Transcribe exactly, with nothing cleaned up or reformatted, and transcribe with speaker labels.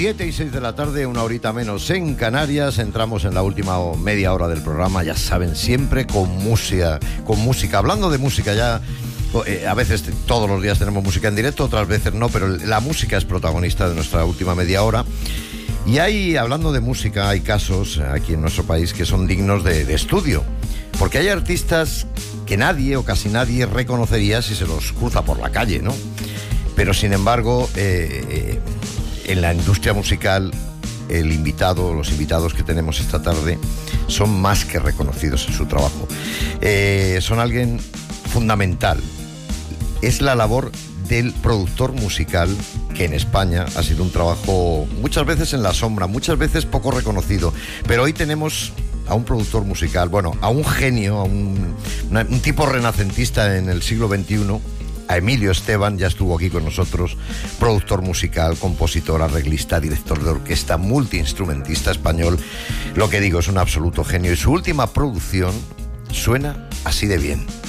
Speaker 1: siete y seis de la tarde, una horita menos en Canarias. Entramos en la última media hora del programa, ya saben, siempre con música, con música. Hablando de música, ya eh, a veces todos los días tenemos música en directo, otras veces no, pero la música es protagonista de nuestra última media hora. Y hay, hablando de música, hay casos aquí en nuestro país que son dignos de, de estudio, porque hay artistas que nadie o casi nadie reconocería si se los cruza por la calle, ¿no? Pero sin embargo, eh, eh, en la industria musical, el invitado, los invitados que tenemos esta tarde son más que reconocidos en su trabajo. Eh, son alguien fundamental. Es la labor del productor musical, que en España ha sido un trabajo muchas veces en la sombra, muchas veces poco reconocido. Pero hoy tenemos a un productor musical, bueno, a un genio, a un, una, un tipo renacentista en el siglo veintiuno, a Emilio Esteban. Ya estuvo aquí con nosotros, productor musical, compositor, arreglista, director de orquesta, multiinstrumentista español. Lo que digo, es un absoluto genio, y su última producción suena así de bien.